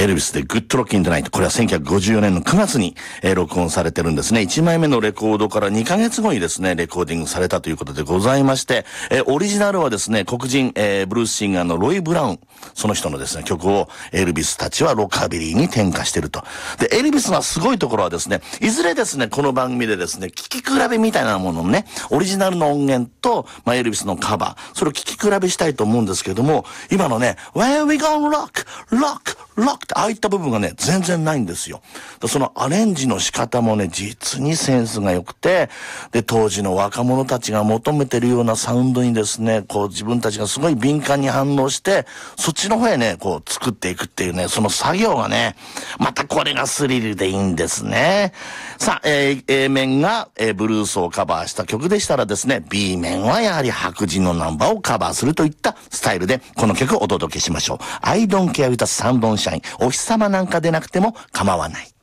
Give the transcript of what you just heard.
エルビスでグッドロッキントナイト。これは1954年の9月に、録音されてるんですね。1枚目のレコードから2ヶ月後にですね、レコーディングされたということでございまして、オリジナルはですね、黒人、ブルースシンガーのロイ・ブラウン。その人のですね、曲をエルビスたちはロカビリーに転化してると。で、エルビスのすごいところはですね、いずれですね、この番組でですね、聴き比べみたいなものをね、オリジナルの音源と、エルビスのカバー、それを聴き比べしたいと思うんですけども、今のね、When we gonna rock, rock, rock ってああいった部分がね、全然ないんですよ。そのアレンジの仕方もね、実にセンスが良くて、で、当時の若者たちが求めてるようなサウンドにですね、こう自分たちがすごい敏感に反応して、そっちの方へね、こう作っていくっていうね、その作業がね、またこれがスリルでいいんですね。さあ、A 面が、ブルースをカバーした曲でしたらですね、B 面はやはり白人のナンバーをカバーするといったスタイルで、この曲をお届けしましょう。I don't care with the sun don't shine。お日様なんかでなくても構わない。